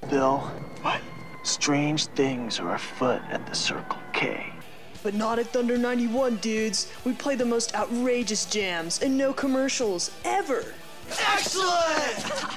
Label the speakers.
Speaker 1: Bill.
Speaker 2: What?
Speaker 1: Strange things are afoot at the Circle K.
Speaker 3: But not at Thunder 91, dudes. We play the most outrageous jams and no commercials, ever.
Speaker 2: Excellent!